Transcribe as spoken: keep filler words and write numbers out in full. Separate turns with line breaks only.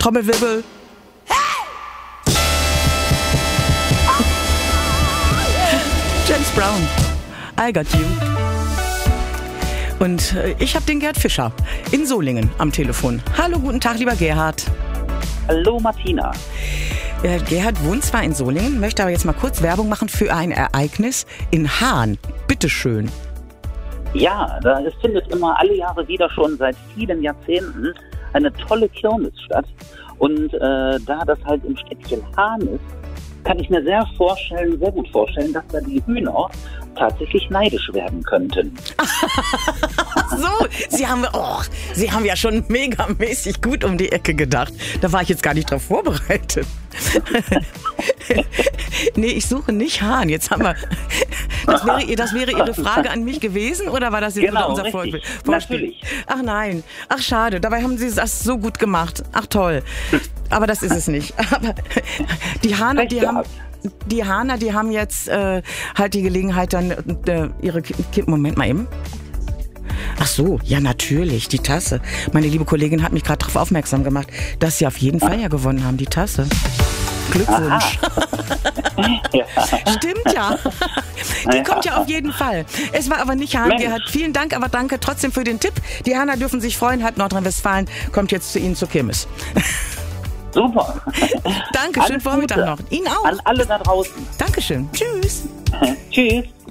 Trommelwirbel. James Brown, I Got You. Und äh, ich habe den Gerd Fischer in Solingen am Telefon. Hallo, guten Tag, lieber Gerhard.
Hallo, Martina.
Äh, Gerhard wohnt zwar in Solingen, möchte aber jetzt mal kurz Werbung machen für ein Ereignis in Hahn. Bitteschön.
Ja, da es findet immer alle Jahre wieder schon seit vielen Jahrzehnten eine tolle Kirmes statt. Und äh, da das halt im Städtchen Hahn ist, kann ich mir sehr vorstellen, sehr gut vorstellen, dass da die Hühner tatsächlich neidisch werden könnten.
So, Sie haben, oh, Sie haben ja schon megamäßig gut um die Ecke gedacht. Da war ich jetzt gar nicht drauf vorbereitet. Nee, ich suche nicht Hahn. Jetzt haben wir. Das wäre, das wäre Ihre Frage an mich gewesen oder war das jetzt
Genau,
unser
richtig.
Vorspiel?
Natürlich.
Ach nein. Ach schade. Dabei haben Sie das so gut gemacht. Ach toll. Aber das ist es nicht. Aber die Hahner, die haben. Die Hahner, die haben jetzt äh, halt die Gelegenheit, dann äh, ihre Ki- Moment mal eben. Ach so, ja natürlich, die Tasse. Meine liebe Kollegin hat mich gerade darauf aufmerksam gemacht, dass sie auf jeden Fall ja gewonnen haben, die Tasse. Glückwunsch.
Ja.
Stimmt ja. Die kommt ja auf jeden Fall. Es war aber nicht Hahn,
Mensch.
Gerhard. Vielen Dank, aber danke trotzdem für den Tipp. Die Hahner dürfen sich freuen, halb Nordrhein-Westfalen kommt jetzt zu Ihnen zur Kirmes.
Super.
Danke, schönen
Alles
Vormittag
Gute
noch. Ihnen auch.
An alle da draußen.
Dankeschön. Tschüss.
Tschüss.